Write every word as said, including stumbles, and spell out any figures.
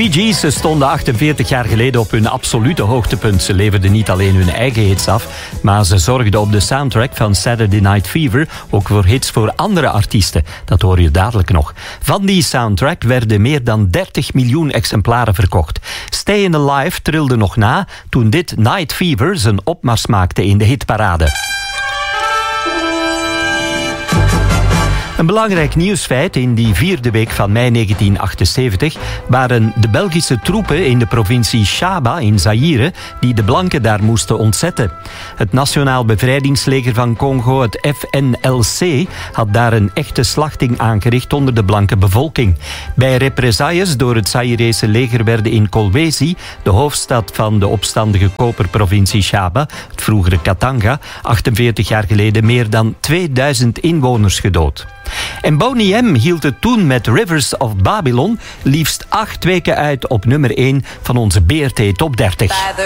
Bee Gees stonden achtenveertig jaar geleden op hun absolute hoogtepunt. Ze leverden niet alleen hun eigen hits af, maar ze zorgden op de soundtrack van Saturday Night Fever ook voor hits voor andere artiesten. Dat hoor je dadelijk nog. Van die soundtrack werden meer dan dertig miljoen exemplaren verkocht. Stayin' Alive trilde nog na toen dit Night Fever zijn opmars maakte in de hitparade. Een belangrijk nieuwsfeit in die vierde week van mei negentien achtenzeventig waren de Belgische troepen in de provincie Shaba in Zaïre die de blanken daar moesten ontzetten. Het Nationaal Bevrijdingsleger van Congo, het F N L C, had daar een echte slachting aangericht onder de blanke bevolking. Bij represailles door het Zaïrese leger werden in Kolwezi, de hoofdstad van de opstandige koperprovincie Shaba, het vroegere Katanga, achtenveertig jaar geleden meer dan tweeduizend inwoners gedood. En Boney M hield het toen met Rivers of Babylon liefst acht weken uit op nummer één van onze B R T Top dertig.